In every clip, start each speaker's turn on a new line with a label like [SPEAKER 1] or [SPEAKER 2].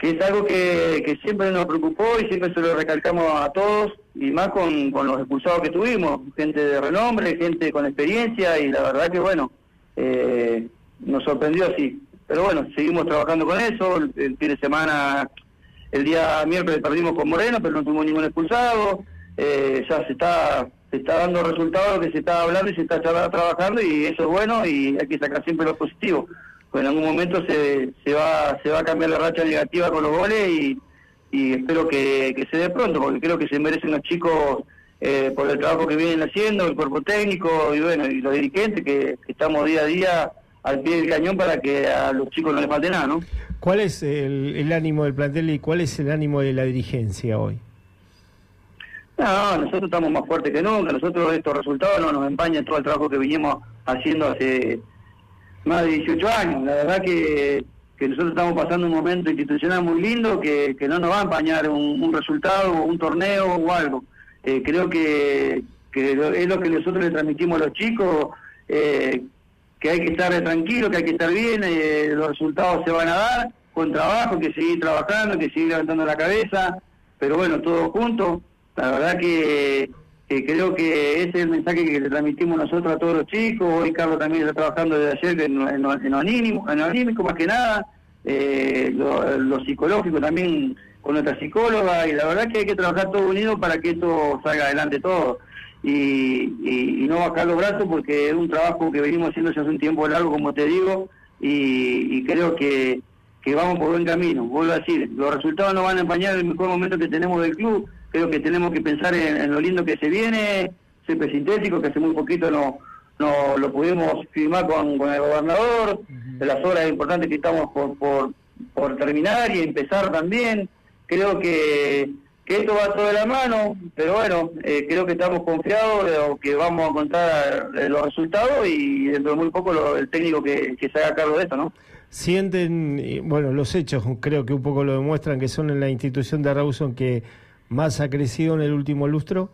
[SPEAKER 1] que es algo que siempre nos preocupó y siempre se lo recalcamos a todos, y más con los expulsados que tuvimos, gente de renombre, gente con experiencia, y la verdad que bueno, nos sorprendió, sí. Pero bueno, seguimos trabajando con eso. El fin de semana, el día miércoles perdimos con Moreno, pero no tuvimos ningún expulsado. Ya se está dando resultados, que se está hablando y se está trabajando, y eso es bueno, y hay que sacar siempre lo positivo. Pues en algún momento se va a cambiar la racha negativa con los goles, y espero que se dé pronto, porque creo que se merecen los chicos por el trabajo que vienen haciendo, el cuerpo técnico y bueno, y los dirigentes que estamos día a día al pie del cañón para que a los chicos no les falte nada, ¿no?
[SPEAKER 2] ¿Cuál es el ánimo del plantel y cuál es el ánimo de la dirigencia hoy?
[SPEAKER 1] No, nosotros estamos más fuertes que nunca. Nosotros estos resultados no nos empañan todo el trabajo que vinimos haciendo hace más de 18 años. La verdad que nosotros estamos pasando un momento institucional muy lindo que no nos va a empañar un resultado, un torneo o algo. Creo que es lo que nosotros le transmitimos a los chicos, que hay que estar tranquilo, que hay que estar bien, los resultados se van a dar con trabajo, que seguir trabajando, que seguir levantando la cabeza, pero bueno, todos juntos. La verdad que creo que ese es el mensaje que le transmitimos nosotros a todos los chicos. Hoy Carlos también está trabajando desde ayer en lo anímico más que nada, lo psicológico también con nuestra psicóloga, y la verdad que hay que trabajar todos unidos para que esto salga adelante todo. Y no bajar los brazos, porque es un trabajo que venimos haciendo ya hace un tiempo largo, como te digo, y creo que vamos por buen camino. Vuelvo a decir, los resultados no van a empañar el mejor momento que tenemos del club. Creo que tenemos que pensar en lo lindo que se viene, siempre sintético, que hace muy poquito no lo pudimos firmar con el gobernador, de las obras importantes que estamos por terminar y empezar también. Creo que esto va todo de la mano, pero bueno, creo que estamos confiados de que vamos a encontrar los resultados, y dentro de muy poco el técnico que se haga cargo de esto, ¿no?
[SPEAKER 2] Sienten, bueno, los hechos creo que un poco lo demuestran, que son en la institución de Rawson que más ha crecido en el último lustro,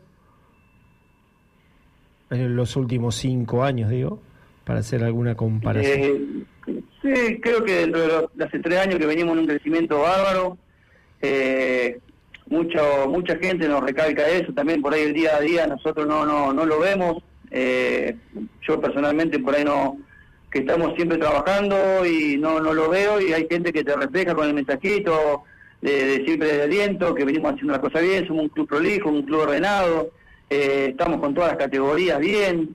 [SPEAKER 2] en los últimos 5 años, digo, para hacer alguna comparación.
[SPEAKER 1] Sí, creo que dentro de hace 3 años que venimos en un crecimiento bárbaro. Mucha gente nos recalca eso también, por ahí el día a día nosotros no lo vemos. Yo personalmente por ahí no, que estamos siempre trabajando y no lo veo, y hay gente que te refleja con el mensajito de siempre de aliento, que venimos haciendo las cosas bien, somos un club prolijo, un club ordenado, estamos con todas las categorías bien.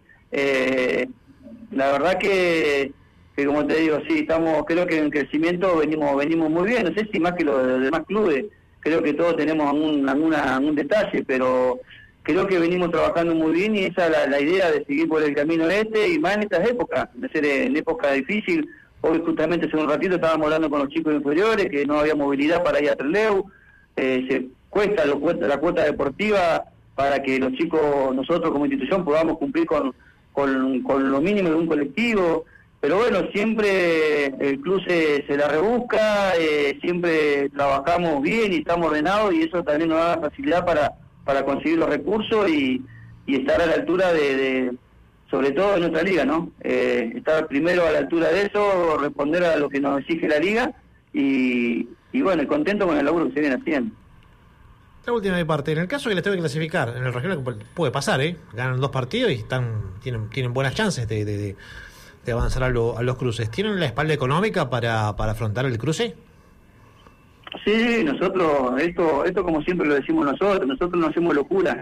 [SPEAKER 1] La verdad que como te digo, sí, creo que en crecimiento venimos muy bien. No sé si más que los demás clubes, creo que todos tenemos algún detalle, pero creo que venimos trabajando muy bien, y esa es la idea de seguir por el camino y más en estas épocas, de ser en época difícil. Hoy justamente hace un ratito estábamos hablando con los chicos inferiores, que no había movilidad para ir a Trelew, se cuesta la cuota deportiva para que los chicos, nosotros como institución, podamos cumplir con lo mínimo de un colectivo. Pero bueno, siempre el club se la rebusca, siempre trabajamos bien y estamos ordenados, y eso también nos da facilidad para conseguir los recursos y estar a la altura sobre todo de nuestra liga, ¿no? Estar primero a la altura de eso, responder a lo que nos exige la liga, y bueno, contento con el laburo que se viene haciendo.
[SPEAKER 3] La última de parte, en el caso que les tengo que clasificar, en el regional puede pasar, ganan 2 partidos y tienen buenas chances de avanzar a los cruces. ¿Tienen la espalda económica para afrontar el cruce?
[SPEAKER 1] Sí, nosotros, esto como siempre lo decimos nosotros no hacemos locuras,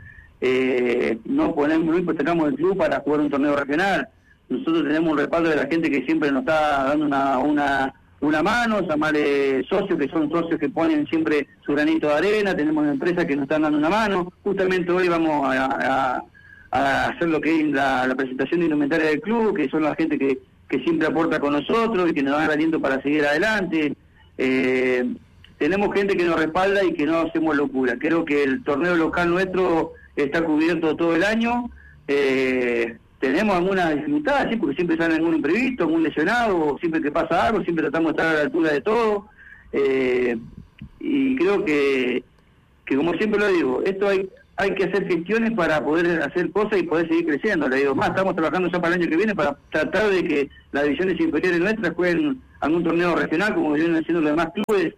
[SPEAKER 1] no tenemos el club para jugar un torneo regional. Nosotros tenemos un respaldo de la gente que siempre nos está dando una mano, llamarle socios, que son socios que ponen siempre su granito de arena. Tenemos empresas que nos están dando una mano. Justamente hoy vamos a hacer lo que es la presentación de indumentaria del club, que son la gente que siempre aporta con nosotros y que nos da aliento para seguir adelante. Tenemos gente que nos respalda y que no hacemos locura. Creo que el torneo local nuestro está cubierto todo el año. Tenemos algunas dificultades, sí, porque siempre sale algún imprevisto, algún lesionado, siempre que pasa algo, siempre tratamos de estar a la altura de todo. Y creo que como siempre lo digo, esto hay que hacer gestiones para poder hacer cosas y poder seguir creciendo. Le digo más, estamos trabajando ya para el año que viene para tratar de que las divisiones inferiores nuestras jueguen algún torneo regional, como vienen haciendo los demás clubes.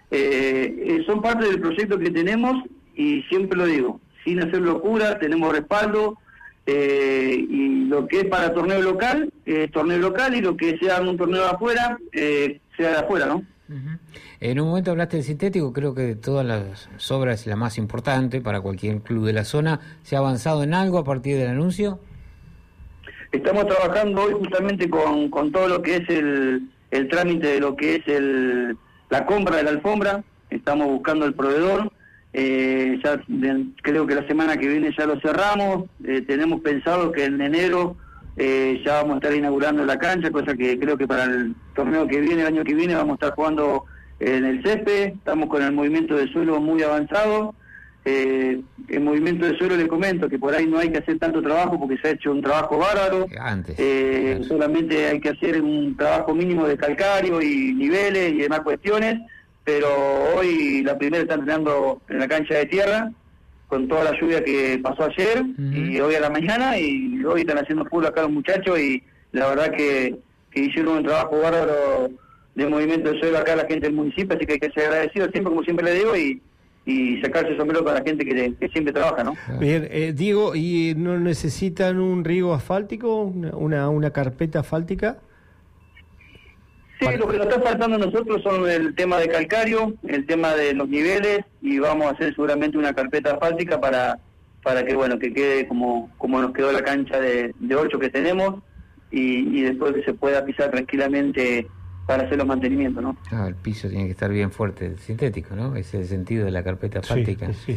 [SPEAKER 1] son parte del proyecto que tenemos y siempre lo digo, sin hacer locura, tenemos respaldo, y lo que es para torneo local y lo que sea un torneo de afuera, sea de afuera, ¿no?
[SPEAKER 4] Uh-huh. En un momento hablaste del sintético, creo que de todas las obras es la más importante para cualquier club de la zona. ¿Se ha avanzado en algo a partir del anuncio?
[SPEAKER 1] Estamos trabajando hoy justamente con todo lo que es el trámite de lo que es la compra de la alfombra. Estamos buscando el proveedor. Creo que la semana que viene ya lo cerramos. Tenemos pensado que en enero ya vamos a estar inaugurando la cancha, cosa que creo que para el torneo que viene, el año que viene, vamos a estar jugando en el césped. Estamos con el movimiento de suelo muy avanzado. El movimiento de suelo, le comento que por ahí no hay que hacer tanto trabajo porque se ha hecho un trabajo bárbaro.
[SPEAKER 4] Antes.
[SPEAKER 1] Solamente hay que hacer un trabajo mínimo de calcario y niveles y demás cuestiones. Pero hoy la primera está entrenando en la cancha de tierra, con toda la lluvia que pasó ayer, y hoy a la mañana, y hoy están haciendo fútbol acá los muchachos, y la verdad que hicieron un trabajo bárbaro de movimiento de suelo acá a la gente del municipio, así que hay que ser agradecido siempre, como siempre le digo, y sacarse el sombrero con la gente que siempre trabaja, ¿no?
[SPEAKER 2] Bien, Diego, ¿y no necesitan un riego asfáltico, una carpeta asfáltica?
[SPEAKER 1] Sí, lo que nos está faltando a nosotros son el tema de calcario, el tema de los niveles, y vamos a hacer seguramente una carpeta asfáltica para que bueno, que quede como nos quedó la cancha de 8 que tenemos, y después que se pueda pisar tranquilamente para hacer los mantenimientos, ¿no?
[SPEAKER 4] Ah, el piso tiene que estar bien fuerte, sintético, ¿no? Ese es el sentido de la carpeta asfáltica.
[SPEAKER 2] Sí.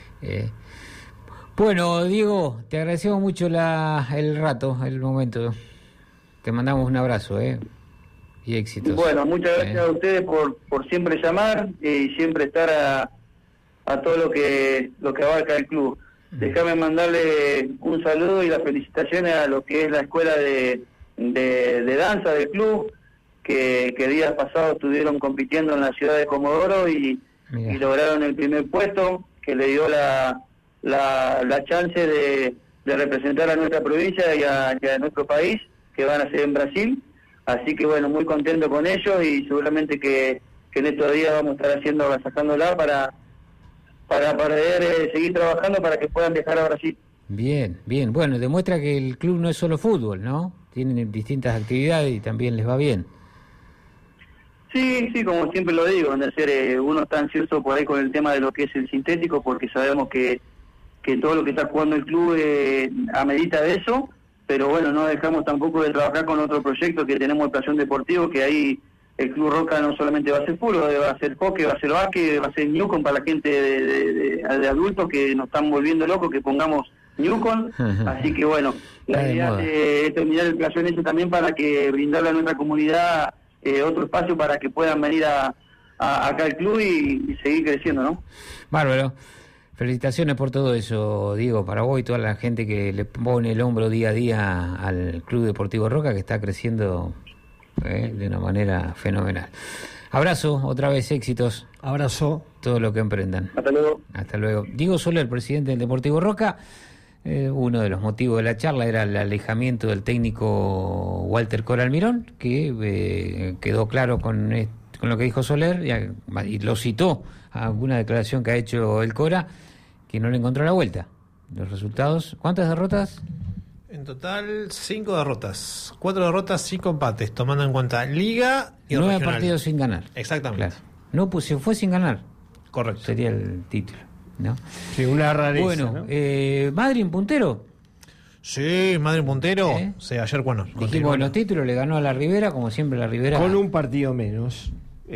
[SPEAKER 4] Bueno, Diego, te agradecemos mucho el rato, el momento. Te mandamos un abrazo, y éxitos.
[SPEAKER 1] Bueno, muchas gracias a ustedes por siempre llamar y siempre estar a todo lo que abarca el club. Déjame mandarle un saludo y las felicitaciones a lo que es la escuela de danza del club, que días pasados estuvieron compitiendo en la ciudad de Comodoro y lograron el primer puesto, que le dio la chance de representar a nuestra provincia y a nuestro país, que van a ser en Brasil. Así que bueno, muy contento con ellos, y seguramente que en estos días vamos a estar sacándola para poder seguir trabajando para que puedan viajar a Brasil.
[SPEAKER 4] Bien. Bueno, demuestra que el club no es solo fútbol, ¿no? Tienen distintas actividades y también les va bien.
[SPEAKER 1] Sí, como siempre lo digo, uno está ansioso por ahí con el tema de lo que es el sintético, porque sabemos que todo lo que está jugando el club amerita de eso. Pero bueno, no dejamos tampoco de trabajar con otro proyecto que tenemos, el Playón Deportivo, que ahí el Club Roca no solamente va a hacer fútbol, va a hacer hockey, va a hacer básquet, va a hacer Newcom para la gente de adultos que nos están volviendo locos, que pongamos Newcom. Así que bueno, la idea es terminar el Playón ese también para que brindarle a nuestra comunidad otro espacio para que puedan venir acá al club y seguir creciendo, ¿no?
[SPEAKER 4] Bárbaro. Felicitaciones por todo eso, Diego, para vos y toda la gente que le pone el hombro día a día al Club Deportivo Roca, que está creciendo de una manera fenomenal. Abrazo, otra vez éxitos.
[SPEAKER 2] Abrazo.
[SPEAKER 4] Todo lo que emprendan.
[SPEAKER 1] Hasta luego.
[SPEAKER 4] Hasta luego. Diego Soler, presidente del Deportivo Roca. Uno de los motivos de la charla era el alejamiento del técnico Walter Coralmirón, que quedó claro con lo que dijo Soler, y lo citó a alguna declaración que ha hecho el Cora, que no le encontró la vuelta. Los resultados, ¿cuántas derrotas?
[SPEAKER 3] En total 5 derrotas, 4 derrotas, 5 empates, tomando en cuenta Liga y
[SPEAKER 4] 9
[SPEAKER 3] regional.
[SPEAKER 4] partidos sin ganar.
[SPEAKER 3] Exactamente.
[SPEAKER 4] Claro. Se fue sin ganar.
[SPEAKER 3] Correcto.
[SPEAKER 4] Sería el título, ¿no?
[SPEAKER 2] Sí, una rareza.
[SPEAKER 4] Bueno,
[SPEAKER 2] ¿no?
[SPEAKER 4] Madrid puntero.
[SPEAKER 3] Sí, Madrid puntero. Sí, ayer, bueno.
[SPEAKER 4] Dijimos los títulos, le ganó a la Ribera, como siempre la Ribera.
[SPEAKER 2] Con un partido menos,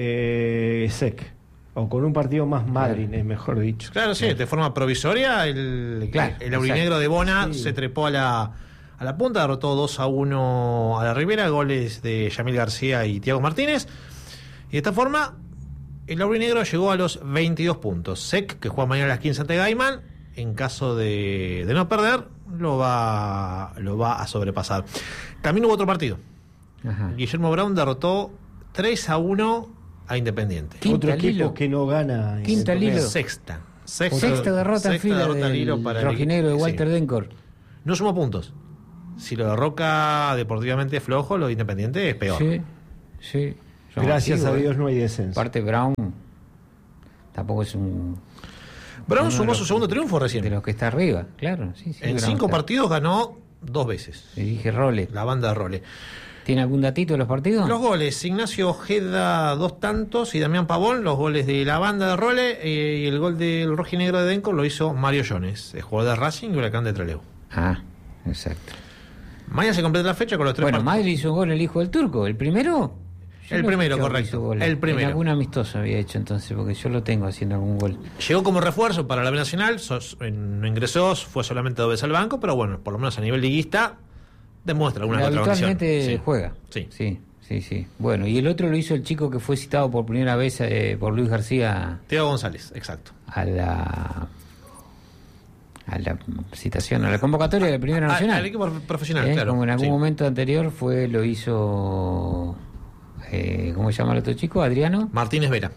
[SPEAKER 2] SEC. O con un partido más Madrid, es mejor dicho.
[SPEAKER 3] Claro, sí, de forma provisoria el aurinegro de Bona se trepó a la punta, derrotó 2-1 a la Ribera, goles de Yamil García y Thiago Martínez. Y de esta forma, el aurinegro llegó a los 22 puntos. SEC, que juega mañana a las 15 ante Gaiman, en caso de no perder, lo va a sobrepasar. También hubo otro partido.
[SPEAKER 4] Ajá.
[SPEAKER 3] Guillermo Brown derrotó 3-1 a Independiente.
[SPEAKER 2] Otro equipo que no gana.
[SPEAKER 4] Quinta al hilo.
[SPEAKER 3] Sexta
[SPEAKER 4] derrota en fila del rojinegro de Walter Dencor.
[SPEAKER 3] No sumó puntos. Si lo de Roca deportivamente es flojo, lo de Independiente es peor.
[SPEAKER 4] Sí.
[SPEAKER 2] Gracias a Dios no hay descenso.
[SPEAKER 4] Aparte Brown Tampoco es un...
[SPEAKER 3] Brown sumó su segundo triunfo recién.
[SPEAKER 4] De los que está arriba, claro. Sí,
[SPEAKER 3] en 5 partidos ganó 2 veces.
[SPEAKER 4] Le dije Role.
[SPEAKER 3] La banda de Role.
[SPEAKER 4] ¿Tiene algún datito de los partidos?
[SPEAKER 3] Los goles, Ignacio Ojeda 2 tantos y Damián Pavón, los goles de la banda de Role, y el gol del rojinegro de Denco lo hizo Mario Jones, el jugador de Racing y Huracán de Trelew.
[SPEAKER 4] Ah, exacto.
[SPEAKER 3] Mañana se completa la fecha con los 3
[SPEAKER 4] partidos.
[SPEAKER 3] partidos.
[SPEAKER 4] Madrid hizo un gol el hijo del turco, ¿el primero?
[SPEAKER 3] El primero, correcto. El primero.
[SPEAKER 4] En algún amistoso había hecho entonces, porque yo lo tengo haciendo algún gol.
[SPEAKER 3] Llegó como refuerzo para la B Nacional, no ingresó, fue solamente 2 veces al banco, pero bueno, por lo menos a nivel liguista demuestra alguna contradicción.
[SPEAKER 4] Habitualmente juega. Sí. Bueno, y el otro lo hizo el chico que fue citado por primera vez por Luis García.
[SPEAKER 3] Teo González, exacto.
[SPEAKER 4] A la citación, a la convocatoria de la Primera Nacional.
[SPEAKER 3] Al equipo profesional, claro.
[SPEAKER 4] Como en algún momento anterior lo hizo... ¿cómo se llama el otro chico? ¿Adriano?
[SPEAKER 3] Martínez Vera.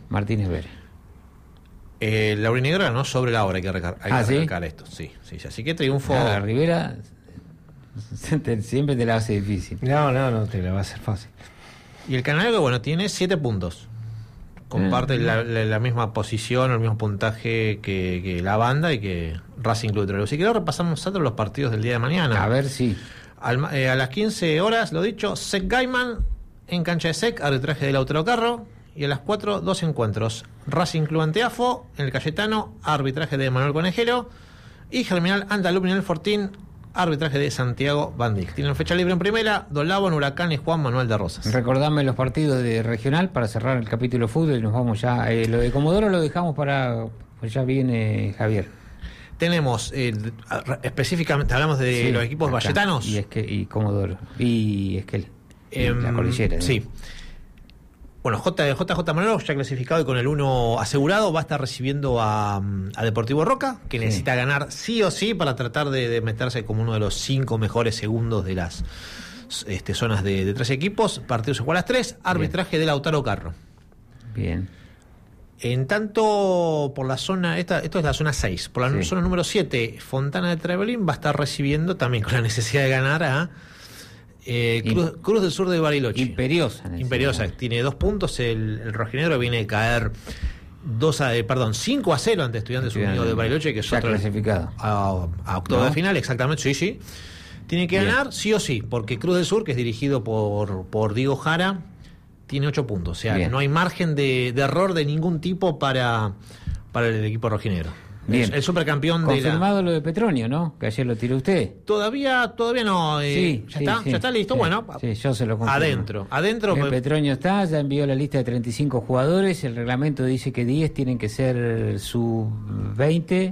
[SPEAKER 3] La Urinegra ganó sobre la hora, hay que recalcar esto. Sí. Así que triunfo.
[SPEAKER 4] Rivera siempre te la hace difícil.
[SPEAKER 2] No, te la va a hacer fácil.
[SPEAKER 3] Y el Canario, bueno, tiene 7 puntos. Comparte la misma posición, el mismo puntaje que la banda y que Racing Club de Trelew. Si querés repasamos nosotros los partidos del día de mañana.
[SPEAKER 4] A ver si.
[SPEAKER 3] A las 15 horas, lo dicho, Sec Gaiman en cancha de Sec, arbitraje de Lautaro Carro. Y a las 4, 2 encuentros. Racing Club ante AFO, en el Cayetano, arbitraje de Manuel Conejero. Y Germinal ante Alumni Fortín, arbitraje de Santiago Bandic. Tienen fecha libre en primera, Dolabo en Huracán y Juan Manuel de Rosas.
[SPEAKER 4] Recordame los partidos de regional para cerrar el capítulo fútbol y nos vamos ya. Lo de Comodoro lo dejamos pues ya viene Javier.
[SPEAKER 3] Tenemos, específicamente, hablamos de los equipos valletanos.
[SPEAKER 4] Y Comodoro. Y Esquel. La cordillera.
[SPEAKER 3] Sí. Bueno, JJ Manolo, ya clasificado y con el 1 asegurado, va a estar recibiendo a Deportivo Roca, que necesita ganar sí o sí para tratar de meterse como uno de los 5 mejores segundos de las zonas de 3 equipos. Partido se juega a las 3, arbitraje de Lautaro Carro.
[SPEAKER 4] Bien.
[SPEAKER 3] En tanto, por la zona, esto es la zona 6, por la zona número 7, Fontana de Trevelin va a estar recibiendo también con la necesidad de ganar a Cruz del Sur de Bariloche. Imperiosa, tiene 2 puntos. El rojinegro viene a caer 5-0 ante Estudiantes Unidos de Bariloche, que es otro
[SPEAKER 4] clasificado
[SPEAKER 3] a octavo de final, exactamente. Sí. Tiene que ganar sí o sí, porque Cruz del Sur, que es dirigido por Diego Jara, tiene 8 puntos. O sea, no hay margen de error de ningún tipo para el equipo rojinegro.
[SPEAKER 4] Bien.
[SPEAKER 3] El supercampeón
[SPEAKER 4] confirmado lo de Petronio, ¿no? Que ayer lo tiró usted.
[SPEAKER 3] Todavía no. ¿Ya está listo?
[SPEAKER 4] Sí,
[SPEAKER 3] bueno.
[SPEAKER 4] Sí, yo se lo confirmo.
[SPEAKER 3] Adentro.
[SPEAKER 4] Petronio ya envió la lista de 35 jugadores. El reglamento dice que 10 tienen que ser sub-20.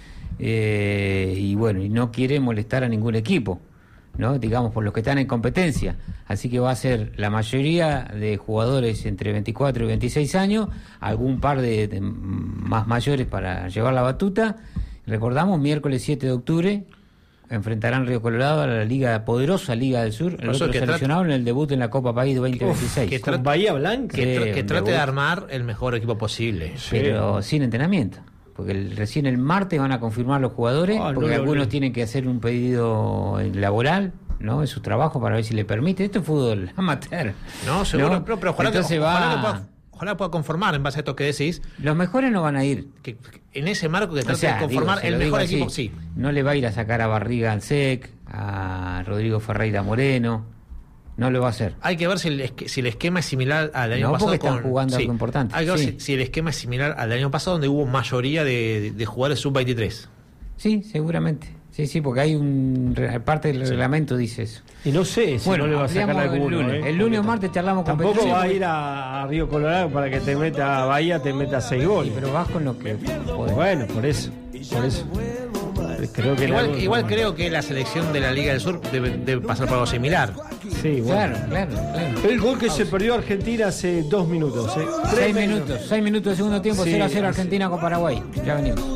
[SPEAKER 4] Y bueno, y no quiere molestar a ningún equipo, ¿no? Digamos, por los que están en competencia. Así que va a ser la mayoría de jugadores entre 24 y 26 años, algún par de más mayores para llevar la batuta. Recordamos, miércoles 7 de octubre enfrentarán Río Colorado a la poderosa Liga del Sur, el otro seleccionado en el debut en la Copa País 2026.
[SPEAKER 2] Con Bahía Blanca.
[SPEAKER 3] Que trate de armar el mejor equipo posible.
[SPEAKER 4] Pero sin entrenamiento. Porque recién el martes van a confirmar los jugadores, porque algunos tienen que hacer un pedido laboral, ¿no? En su trabajo para ver si le permite. Esto es fútbol amateur.
[SPEAKER 3] No, seguro,
[SPEAKER 4] ¿no?
[SPEAKER 3] Pero ojalá pueda conformar en base a esto que decís.
[SPEAKER 4] Los mejores no van a ir.
[SPEAKER 3] Que en ese marco que trate de conformar el mejor equipo, sí.
[SPEAKER 4] No le va a ir a sacar a Barriga Ansec, a Rodrigo Ferreira Moreno. No lo va a hacer.
[SPEAKER 3] Hay que ver si el esquema es similar al año pasado.
[SPEAKER 4] Porque están jugando algo importante.
[SPEAKER 3] Hay que ver si el esquema es similar al año pasado, donde hubo mayoría de jugadores sub-23.
[SPEAKER 4] Sí, seguramente. Sí, porque hay parte del reglamento dice eso.
[SPEAKER 2] Y no sé si no le va a sacar alguno.
[SPEAKER 4] El lunes o martes charlamos con
[SPEAKER 2] Tampoco va a ir a Río Colorado para que te meta a Bahía, te meta 6 goles.
[SPEAKER 4] Pero vas con lo que podés.
[SPEAKER 2] Bueno, por eso. Creo que
[SPEAKER 3] igual creo que la selección de la Liga del Sur debe pasar por algo similar.
[SPEAKER 2] Sí, bueno.
[SPEAKER 4] Claro.
[SPEAKER 2] El gol que se perdió Argentina hace 2 minutos.
[SPEAKER 4] 6 minutos de segundo tiempo, 0-0 Argentina con Paraguay. Ya venimos.